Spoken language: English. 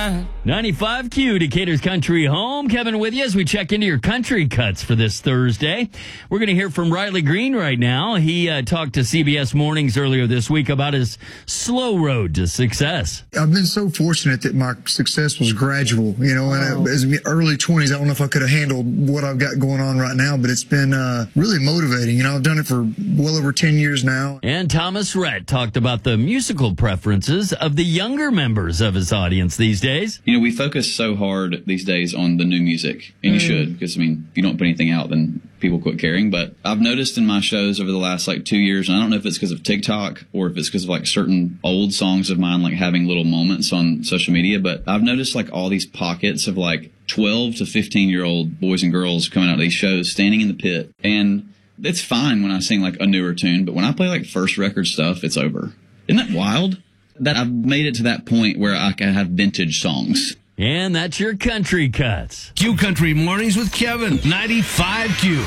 95Q, Decatur's country home. Kevin with you as we check into your country cuts for this Thursday. We're going to hear from Riley Green right now. He talked to CBS Mornings earlier this week about his slow road to success. I've been so fortunate that my success was gradual, and as early 20s, I don't know if I could have handled what I've got going on right now, but it's been really motivating. I've done it for well over 10 years now. And Thomas Rhett talked about the musical preferences of the younger members of his audience these days. We focus so hard these days on the new music, and you should, because, if you don't put anything out, then people quit caring. But I've noticed in my shows over the last 2 years, and I don't know if it's because of TikTok or if it's because of certain old songs of mine having little moments on social media, but I've noticed all these pockets of 12 to 15-year-old boys and girls coming out of these shows, standing in the pit. And it's fine when I sing a newer tune, but when I play first record stuff, it's over. Isn't that wild? That I've made it to that point where I can have vintage songs. And that's your country cuts. Q Country Mornings with Kevin, 95Q.